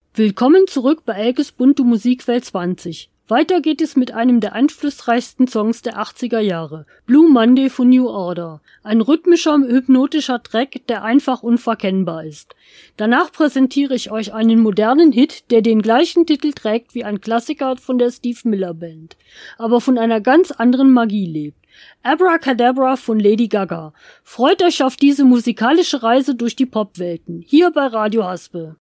Willkommen zurück bei Elkes bunte Musikwelt 20. Weiter geht es mit einem der einflussreichsten Songs der 80er Jahre, Blue Monday von New Order. Ein rhythmischer, hypnotischer Track, der einfach unverkennbar ist. Danach präsentiere ich euch einen modernen Hit, der den gleichen Titel trägt wie ein Klassiker von der Steve Miller Band, aber von einer ganz anderen Magie lebt. Abracadabra von Lady Gaga. Freut euch auf diese musikalische Reise durch die Popwelten, hier bei Radio Haspe.